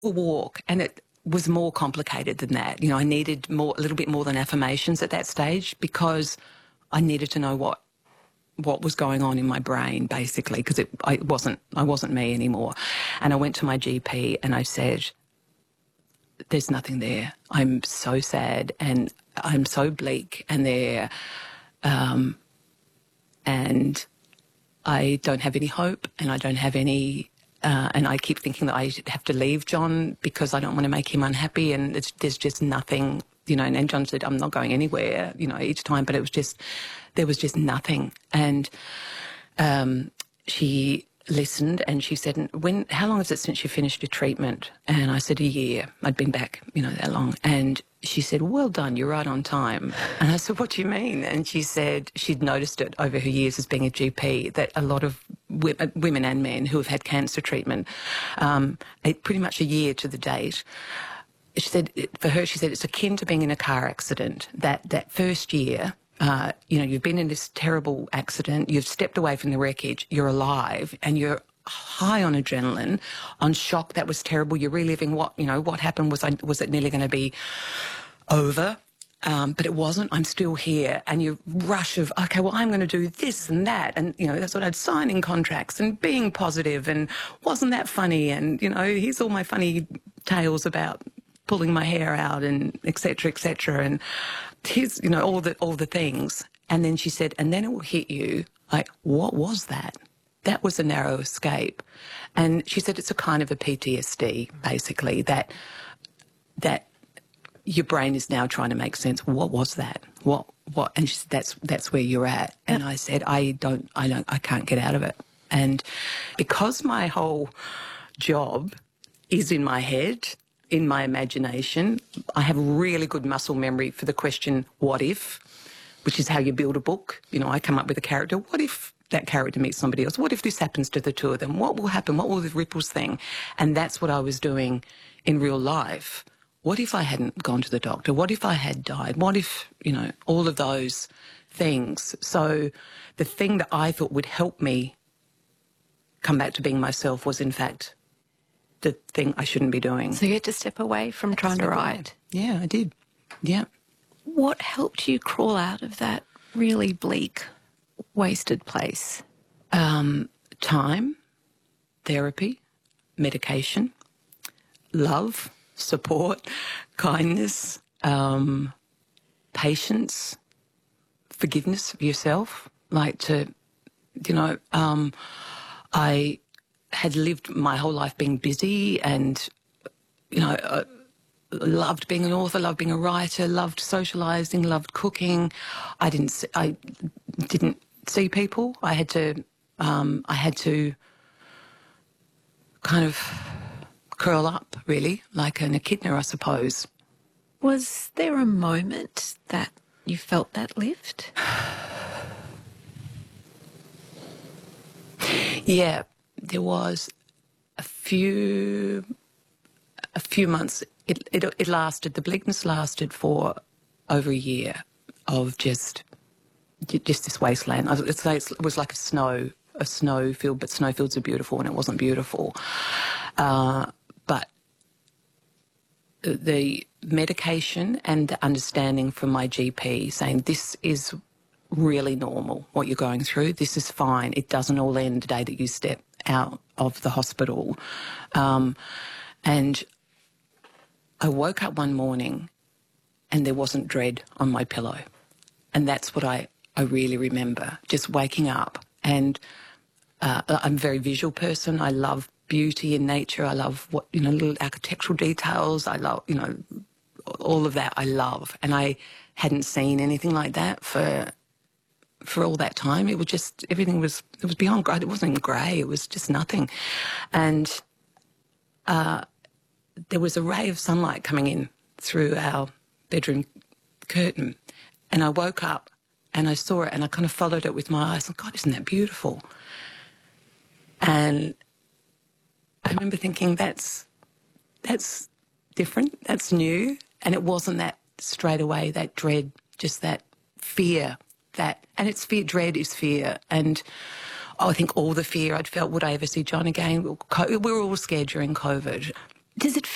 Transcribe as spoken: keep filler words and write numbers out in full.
a walk, and it was more complicated than that. You know, I needed more, a little bit more than affirmations at that stage, because I needed to know what what was going on in my brain, basically, because it I wasn't I wasn't me anymore. And I went to my G P and I said, "There's nothing there. I'm so sad and I'm so bleak, and there, um, and I don't have any hope, and I don't have any." Uh, and I keep thinking that I have to leave John because I don't want to make him unhappy, and it's, there's just nothing, you know. And, and John said, "I'm not going anywhere," you know, each time, but it was just, there was just nothing. And um, she listened and she said, "When? How long is it since you finished your treatment?" And I said, "A year." I'd been back, you know, that long. And she said, "Well done, you're right on time." And I said, "What do you mean?" And she said she'd noticed it over her years as being a G P, that a lot of women and men who have had cancer treatment, um, pretty much a year to the date, she said, for her, she said, it's akin to being in a car accident. That, that first year, uh, you know, you've been in this terrible accident, you've stepped away from the wreckage, you're alive, and you're high on adrenaline, on shock. That was terrible. You're reliving what, you know, what happened. Was I, was it nearly going to be over? Um, but it wasn't. I'm still here. And you rush of, okay, well, I'm going to do this and that. And, you know, that's what I'd signing contracts and being positive, and wasn't that funny? And, you know, here's all my funny tales about pulling my hair out and et cetera, et cetera. And here's, you know, all the, all the things. And then she said, and then it will hit you like, what was that? That was a narrow escape. And she said it's a kind of a P T S D, basically, that, that, your brain is now trying to make sense. What was that? What, what? And she said, that's, that's where you're at. And I said, I don't, I don't, I can't get out of it. And because my whole job is in my head, in my imagination, I have really good muscle memory for the question, what if, which is how you build a book. You know, I come up with a character. What if that character meets somebody else? What if this happens to the two of them? What will happen? What will the ripples thing? And that's what I was doing in real life. What if I hadn't gone to the doctor? What if I had died? What if, you know, all of those things. So the thing that I thought would help me come back to being myself was, in fact, the thing I shouldn't be doing. So you had to step away from trying to write? Yeah, I did. Yeah. What helped you crawl out of that really bleak, wasted place? Um, time, therapy, medication, love, support, kindness, um, patience, forgiveness of yourself. Like to, you know, um, I had lived my whole life being busy and, you know, uh, loved being an author, loved being a writer, loved socialising, loved cooking. I didn't, see, I didn't see people. I had to, um, I had to kind of curl up, really, like an echidna, I suppose. Was there a moment that you felt that lift? Yeah, there was a few, a few months. It, it, it lasted, the bleakness lasted for over a year of just, just this wasteland. It's like, it was like a snow, a snow field, but snowfields are beautiful and it wasn't beautiful. Uh, But the medication and the understanding from my G P saying this is really normal, what you're going through, this is fine, it doesn't all end the day that you step out of the hospital. Um, and I woke up one morning and there wasn't dread on my pillow. And that's what I, I really remember, just waking up. And uh, I'm a very visual person. I love beauty in nature. I love what, you know, little architectural details. I love, you know, all of that I love. And I hadn't seen anything like that for for all that time. It was just, everything was, it was beyond grey. It wasn't even grey. It was just nothing. And uh, there was a ray of sunlight coming in through our bedroom curtain. And I woke up and I saw it and I kind of followed it with my eyes. And God, isn't that beautiful? And I remember thinking, that's, that's different, that's new. And it wasn't that straight away, that dread, just that fear, that, and it's fear, dread is fear. And oh, I think all the fear I'd felt, would I ever see John again? We were all scared during COVID. Does it